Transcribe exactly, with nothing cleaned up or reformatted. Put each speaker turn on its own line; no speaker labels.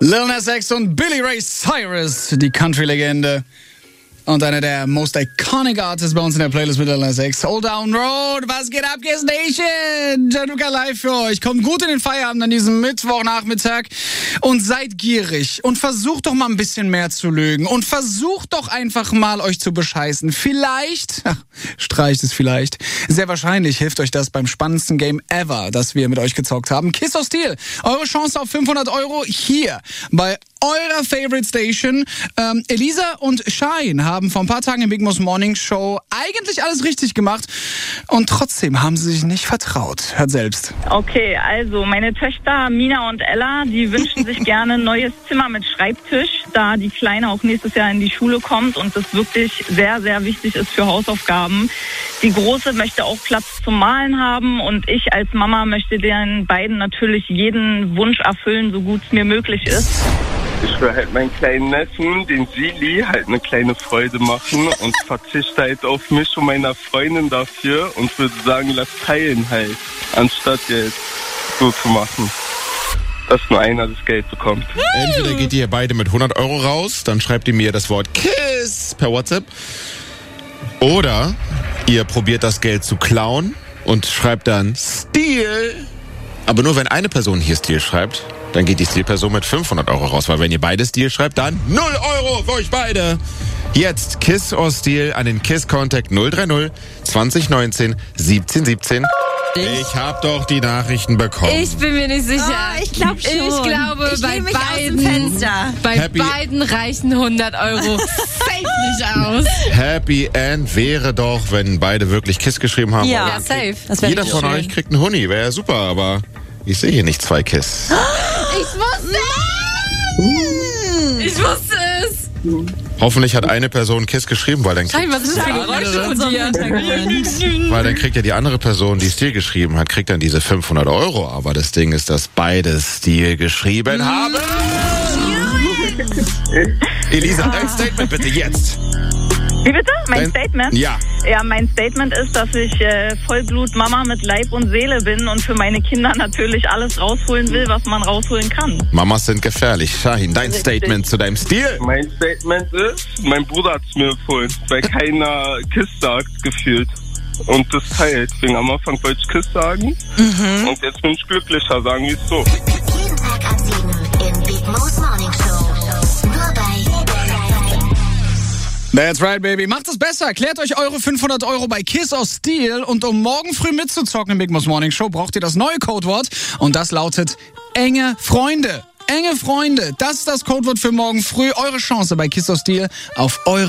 Lil Nas X und Billy Ray Cyrus, die Country-Legende. Und einer der most iconic Artists bei uns in der Playlist mit Lil Nas X. Old Down Road, was geht ab, Kiss Nation? Januka live für euch. Kommt gut in den Feierabend an diesem Mittwochnachmittag und seid gierig und versucht doch mal ein bisschen mehr zu lügen und versucht doch einfach mal euch zu bescheißen. Vielleicht, ach, streicht es vielleicht, sehr wahrscheinlich hilft euch das beim spannendsten Game ever, das wir mit euch gezockt haben. Kiss of Steel, eure Chance auf fünfhundert Euro hier bei eurer Favorite Station. Ähm, Elisa und Shine haben vor ein paar Tagen im Big Mo's Morning Show eigentlich alles richtig gemacht und trotzdem haben sie sich nicht vertraut. Hört selbst.
Okay, also meine Töchter Mina und Ella, die wünschen sich gerne ein neues Zimmer mit Schreibtisch, da die Kleine auch nächstes Jahr in die Schule kommt und das wirklich sehr, sehr wichtig ist für Hausaufgaben. Die Große möchte auch Platz zum Malen haben und ich als Mama möchte den beiden natürlich jeden Wunsch erfüllen, so gut es mir möglich ist.
Ich will halt meinen kleinen Neffen, den Sili, halt eine kleine Freude machen und verzichte halt auf mich und meiner Freundin dafür und würde sagen, lass teilen halt, anstatt jetzt so zu machen, dass nur einer das Geld bekommt.
Entweder geht ihr beide mit hundert Euro raus, dann schreibt ihr mir das Wort KISS per WhatsApp. Oder ihr probiert das Geld zu klauen und schreibt dann Steal. Aber nur wenn eine Person hier Steal schreibt, dann geht die Steal-Person mit fünfhundert Euro raus. Weil wenn ihr beide Steal schreibt, dann null Euro für euch beide. Jetzt Kiss or Steal an den KISS-Contact null drei null zwanzig neunzehn siebzehn siebzehn. Ich hab doch die Nachrichten bekommen.
Ich bin mir nicht sicher.
Oh, ich glaube schon.
Ich glaube,
ich
bei
mich
beiden,
aus dem Fenster.
bei
Happy.
beiden reichen hundert Euro safe nicht aus.
Happy End wäre doch, wenn beide wirklich KISS geschrieben haben.
Ja,
Ja, safe.
Das wäre
Jeder
richtig
von
schön.
euch kriegt einen Huni, wäre ja super, aber ich sehe hier nicht zwei KISS.
Ich wusste es. Ich wusste es.
Hoffentlich hat eine Person KISS geschrieben, weil dann, kriegt,
Scheinbar sind das für Geräusche von dir.
weil dann kriegt ja die andere Person, die Stil geschrieben hat, kriegt dann diese fünfhundert Euro. Aber das Ding ist, dass beide Stil geschrieben haben. Elisa, dein Statement bitte jetzt.
Wie bitte? Mein
Dein-
Statement?
Ja.
Ja, mein Statement ist, dass ich äh, Vollblut-Mama mit Leib und Seele bin und für meine Kinder natürlich alles rausholen will, was man rausholen kann.
Mamas sind gefährlich. Shahin, dein Statement zu deinem Stil.
Mein Statement ist, mein Bruder hat es mir empfohlen, weil keiner KISS sagt, gefühlt. Und das teilt. Deswegen am Anfang wollte ich KISS sagen. Mhm. Und jetzt bin ich glücklicher, sagen wir es so.
Jeden Tag ab sieben in Big Mo's Morning Show. Nur bei
That's right, baby. Macht es besser. Klärt euch eure fünfhundert Euro bei Kiss or Steal. Und um morgen früh mitzuzocken im Big Mo's Morning Show, braucht ihr das neue Codewort. Und das lautet enge Freunde. Enge Freunde. Das ist das Codewort für morgen früh. Eure Chance bei Kiss or Steal auf eure